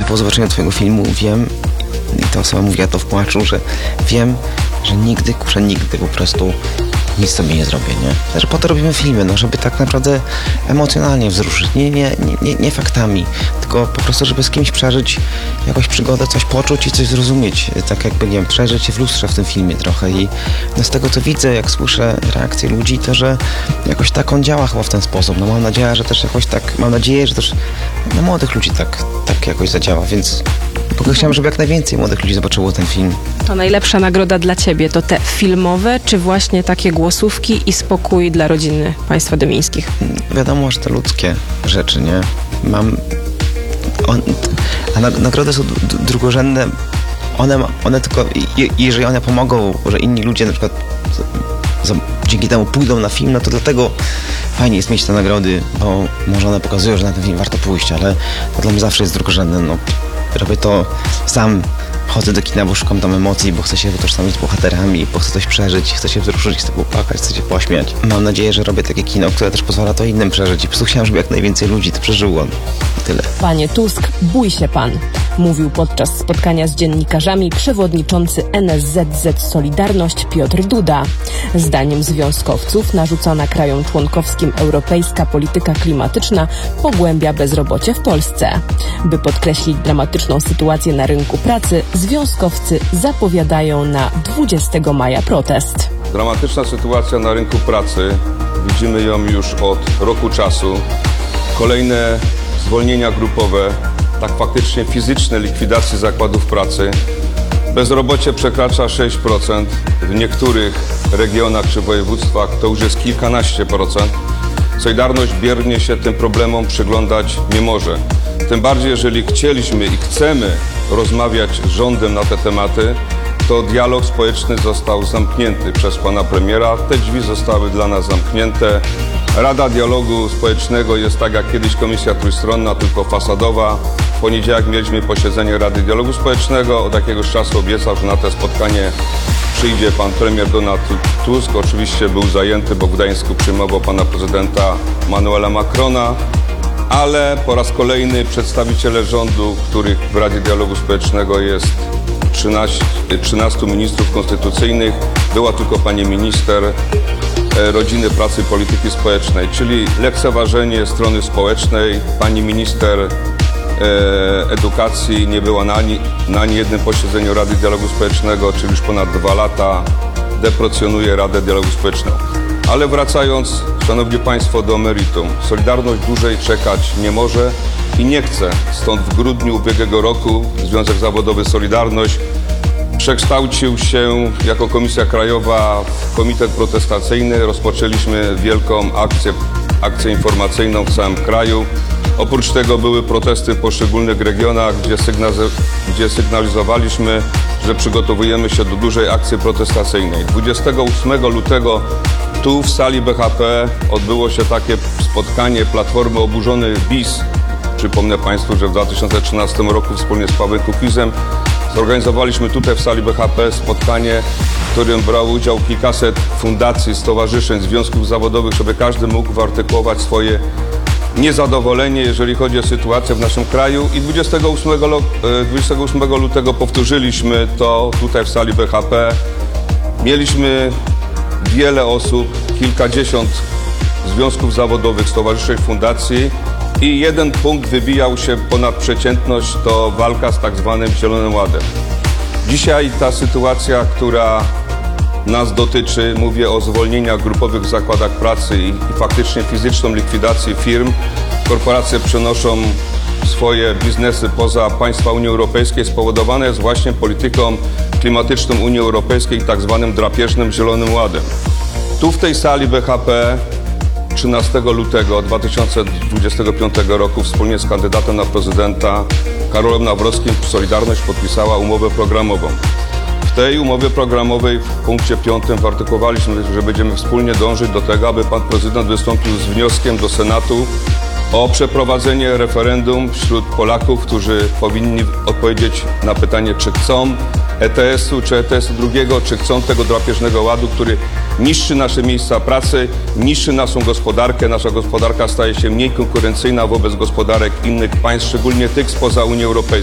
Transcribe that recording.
po zobaczeniu twojego filmu wiem, i ta osoba mówiła to w płaczu, że wiem, że nigdy po prostu nic sobie nie zrobię, nie? Że po to robimy filmy, no, żeby tak naprawdę emocjonalnie wzruszyć, nie faktami, tylko po prostu, żeby z kimś przeżyć jakąś przygodę, coś poczuć i coś zrozumieć, tak jakby, nie wiem, przeżyć się w lustrze w tym filmie trochę i no, z tego, co widzę, jak słyszę reakcje ludzi, to, że jakoś tak on działa chyba w ten sposób, no mam nadzieję, że też na młodych ludzi tak jakoś zadziała, więc chciałem, żeby jak najwięcej młodych ludzi zobaczyło ten film. To najlepsza nagroda dla ciebie to te filmowe, czy właśnie takie głosówki i spokój dla rodziny państwa dymińskich? Wiadomo, że te ludzkie rzeczy, nie? Nagrody są drugorzędne. One tylko, jeżeli one pomogą, że inni ludzie na przykład dzięki temu pójdą na film, no to dlatego fajnie jest mieć te nagrody, bo może one pokazują, że na ten film warto pójść, ale to dla mnie zawsze jest drugorzędne, no. Robię to sam, chodzę do kina, bo szukam tam emocji, bo chcę się utożsamić z bohaterami, bo chcę coś przeżyć, chcę się wzruszyć, chcę popłakać, chcę się pośmiać. Mam nadzieję, że robię takie kino, które też pozwala to innym przeżyć i po prostu chciałem, żeby jak najwięcej ludzi to przeżyło. Tyle. Panie Tusk, bój się pan, mówił podczas spotkania z dziennikarzami przewodniczący NSZZ Solidarność Piotr Duda. Zdaniem związkowców narzucana krajom członkowskim europejska polityka klimatyczna pogłębia bezrobocie w Polsce. By podkreślić dramatyczną sytuację na rynku pracy, związkowcy zapowiadają na 20 maja protest. Dramatyczna sytuacja na rynku pracy, widzimy ją już od roku czasu. Kolejne zwolnienia grupowe, tak faktycznie fizyczne likwidacje zakładów pracy. Bezrobocie przekracza 6%, w niektórych regionach czy województwach to już jest kilkanaście procent. Solidarność biernie się tym problemom przyglądać nie może. Tym bardziej, jeżeli chcieliśmy i chcemy rozmawiać z rządem na te tematy, to dialog społeczny został zamknięty przez pana premiera. Te drzwi zostały dla nas zamknięte. Rada Dialogu Społecznego jest tak jak kiedyś Komisja Trójstronna, tylko fasadowa. W poniedziałek mieliśmy posiedzenie Rady Dialogu Społecznego. Od jakiegoś czasu obiecał, że na to spotkanie przyjdzie pan premier Donald Tusk. Oczywiście był zajęty, bo w Gdańsku przyjmował pana prezydenta Emmanuela Macrona. Ale po raz kolejny przedstawiciele rządu, których w Radzie Dialogu Społecznego jest 13 ministrów konstytucyjnych, była tylko pani minister Rodziny, Pracy i Polityki Społecznej, czyli lekceważenie strony społecznej. Pani minister edukacji nie była na ani jednym posiedzeniu Rady Dialogu Społecznego, czyli już ponad 2 lata deprecjonuje Radę Dialogu Społecznego. Ale wracając, szanowni państwo, do meritum. Solidarność dłużej czekać nie może i nie chce. Stąd w grudniu ubiegłego roku Związek Zawodowy Solidarność przekształcił się jako Komisja Krajowa w Komitet Protestacyjny. Rozpoczęliśmy wielką akcję informacyjną w całym kraju. Oprócz tego były protesty w poszczególnych regionach, gdzie sygnalizowaliśmy, że przygotowujemy się do dużej akcji protestacyjnej. 28 lutego tu w sali BHP odbyło się takie spotkanie Platformy Oburzonych BIS. Przypomnę państwu, że w 2013 roku wspólnie z Pawłem Kukizem zorganizowaliśmy tutaj w sali BHP spotkanie, w którym brało udział kilkaset fundacji, stowarzyszeń, związków zawodowych, żeby każdy mógł wyartykułować swoje niezadowolenie, jeżeli chodzi o sytuację w naszym kraju. I 28 lutego powtórzyliśmy to tutaj w sali BHP. Mieliśmy wiele osób, kilkadziesiąt związków zawodowych, stowarzyszeń, fundacji i jeden punkt wybijał się ponad przeciętność, to walka z tak zwanym Zielonym Ładem. Dzisiaj ta sytuacja, która nas dotyczy, mówię o zwolnieniach grupowych w zakładach pracy i faktycznie fizyczną likwidacji firm. Korporacje przenoszą swoje biznesy poza państwa Unii Europejskiej, spowodowane jest właśnie polityką klimatyczną Unii Europejskiej i tak zwanym drapieżnym Zielonym Ładem. Tu w tej sali BHP 13 lutego 2025 roku wspólnie z kandydatem na prezydenta Karolem Nawrockim Solidarność podpisała umowę programową. W tej umowie programowej w punkcie 5 wyartykułowaliśmy, że będziemy wspólnie dążyć do tego, aby pan prezydent wystąpił z wnioskiem do Senatu o przeprowadzenie referendum wśród Polaków, którzy powinni odpowiedzieć na pytanie, czy chcą ETS-u, czy ETS-u drugiego, czy chcą tego drapieżnego ładu, który niszczy nasze miejsca pracy, niszczy naszą gospodarkę. Nasza gospodarka staje się mniej konkurencyjna wobec gospodarek innych państw, szczególnie tych spoza Unii Europejskiej.